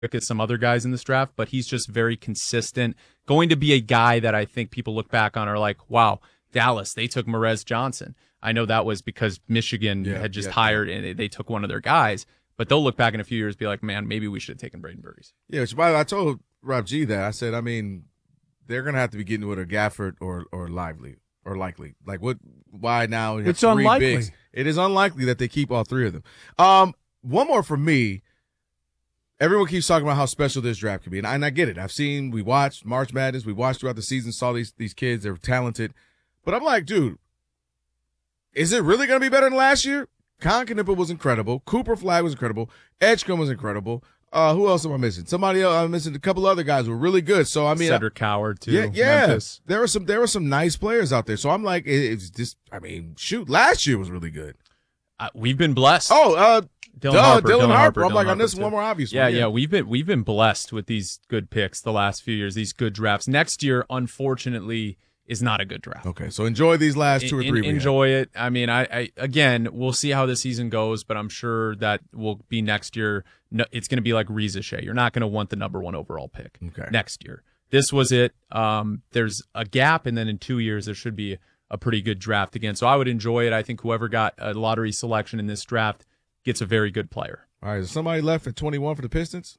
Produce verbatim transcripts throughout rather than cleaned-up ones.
as some other guys in this draft, but he's just very consistent. Going to be a guy that I think people look back on are like, wow, Dallas, they took Merez Johnson. I know that was because Michigan yeah, had just yeah, hired yeah. and they took one of their guys, but they'll look back in a few years and be like, man, maybe we should have taken Braden Burries. Yeah, which, by the way, I told Rob G that. I said, I mean, they're going to have to be getting with a Gafford or or Lively or Likely. Like, what? Why now? It's unlikely. Bigs. It is unlikely that they keep all three of them. Um, one more for me. Everyone keeps talking about how special this draft could be, and I, and I get it. I've seen, we watched March Madness, we watched throughout the season, saw these these kids, they're talented. But I'm like, dude, is it really going to be better than last year? Con Knipper was incredible. Cooper Flag was incredible. Edgecombe was incredible. Uh, who else am I missing? Somebody else. I'm missing a couple other guys who were really good. So I mean, Cedric Coward too. Yeah, yeah. Memphis. There were some. There were some nice players out there. So I'm like, it, it's just. I mean, shoot, last year was really good. Uh, we've been blessed. Oh, uh, Dylan duh, Harper. Dylan, Dylan Harper. Harper. I'm Dylan like, Harper on this too. one more obvious yeah, one. Yeah, yeah, We've been we've been blessed with these good picks the last few years. These good drafts. Next year, unfortunately, is not a good draft. Okay, so enjoy these last two or three. En- enjoy it. I mean, I, I again, we'll see how the season goes, but I'm sure that will be next year. No, it's going to be like Reza Shea. You're not going to want the number one overall pick okay. next year. This was it. Um, there's a gap, and then in two years there should be a pretty good draft again. So I would enjoy it. I think whoever got a lottery selection in this draft gets a very good player. All right, is somebody left at twenty-one for the Pistons?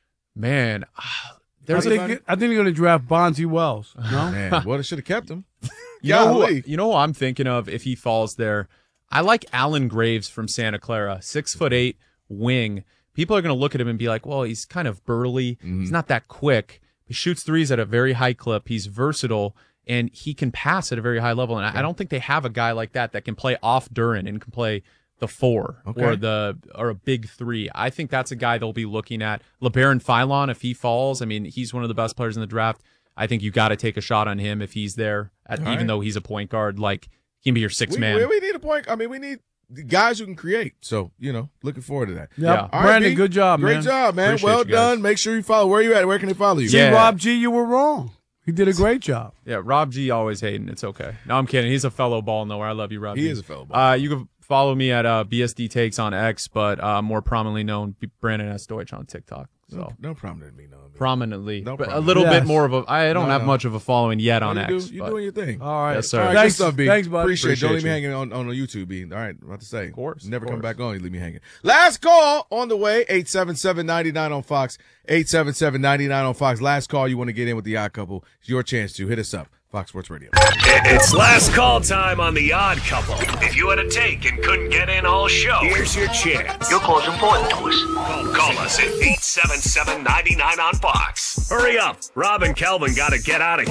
Man, there's I, think, I think they're going to draft Bonzi Wells. No? Man, well, they should have kept him. You know, who, you know who I'm thinking of if he falls there? I like Alan Graves from Santa Clara, six foot eight wing. People are going to look at him and be like, well, he's kind of burly. Mm-hmm. He's not that quick. He shoots threes at a very high clip. He's versatile, and he can pass at a very high level. And okay. I don't think they have a guy like that that can play off Duren and can play the four okay. or the or a big three. I think that's a guy they'll be looking at. LeBaron Philon, if he falls, I mean, he's one of the best players in the draft. I think you got to take a shot on him if he's there, at, even right. though he's a point guard. Like, he can be your sixth we, man. We, we need a point. I mean, we need guys who can create. So, you know, looking forward to that. Yep. Yeah. All Brandon, right, good job, Great man. job, man. Appreciate well done. Make sure you follow. Where are you at? Where can they follow you? See, yeah. Rob G, you were wrong. He did a great job. Yeah, Rob G always hating. It's okay. No, I'm kidding. He's a fellow ball knower. I love you, Rob he G. He is a fellow ball uh, You can follow me at uh, B S D Takes on X, but uh, more prominently known, Brandon S. Deutsch on TikTok. So no, no prominently known. Prominently. No but prominently. a little yes. bit more of a I don't no, have no. much of a following yet no, on you X. Do, you're but. doing your thing. All right. Yes, sir. All right, thanks, good stuff, B. Thanks, buddy. Appreciate, Appreciate it. Don't leave me you. hanging on, on YouTube, B. All right, I'm about to say. Of course. Never of come course. back on. You leave me hanging. Last call on the way, eight seven seven, nine nine on Fox, eight seven seven, nine nine on Fox. Last call you want to get in with the Odd Couple. It's your chance to. Hit us up. Fox Sports Radio. It's last call time on The Odd Couple. If you had a take and couldn't get in all show, here's your chance. Your call's important to us. Call us at eight seven seven, nine nine on Fox. Hurry up. Rob and Kelvin got to get out of here.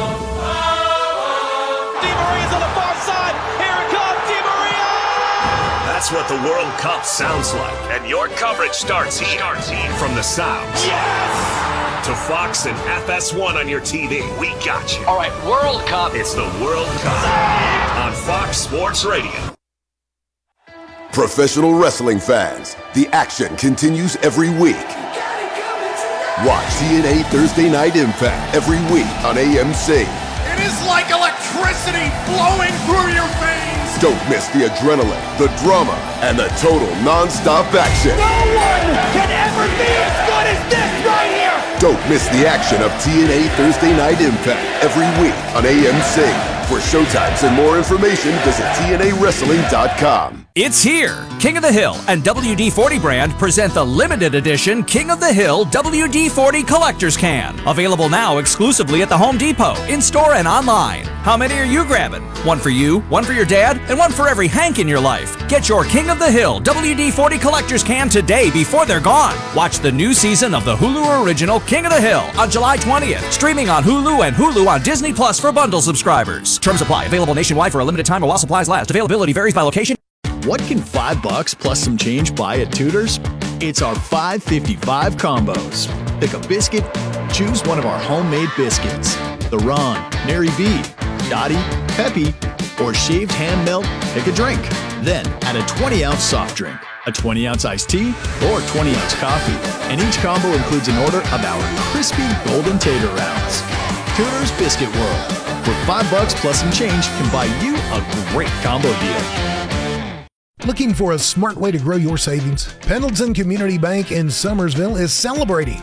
DiMaria's on the far side. Here it comes, DiMaria! That's what the World Cup sounds like. And your coverage starts here. Starts here. From the sounds. Yes! To Fox and F S one on your T V. We got you. All right, World Cup. It's the World Cup on Fox Sports Radio. Professional wrestling fans, the action continues every week. Watch T N A Thursday Night Impact every week on A M C. It is like electricity flowing through your veins. Don't miss the adrenaline, the drama, and the total non-stop action. No one can ever be as good as this right here. Don't miss the action of T N A Thursday Night Impact every week on A M C. For showtimes and more information, visit T N A wrestling dot com. It's here! King of the Hill and W D forty brand present the limited edition King of the Hill W D forty Collector's Can. Available now exclusively at the Home Depot, in-store and online. How many are you grabbing? One for you, one for your dad, and one for every Hank in your life. Get your King of the Hill W D forty Collector's Can today before they're gone. Watch the new season of the Hulu original King of the Hill on July twentieth. Streaming on Hulu and Hulu on Disney Plus for bundle subscribers. Terms apply. Available nationwide for a limited time or while supplies last. Availability varies by location. What can five bucks plus some change buy at Tudor's? It's our five fifty-five combos. Pick a biscuit, choose one of our homemade biscuits. The Ron, Nary B, Dottie, Peppy, or shaved hand melt, pick a drink. Then add a twenty ounce soft drink, a twenty ounce iced tea, or twenty ounce coffee. And each combo includes an order of our crispy golden tater rounds. Tudor's Biscuit World, where five bucks plus some change can buy you a great combo deal. Looking for a smart way to grow your savings? Pendleton Community Bank in Summersville is celebrating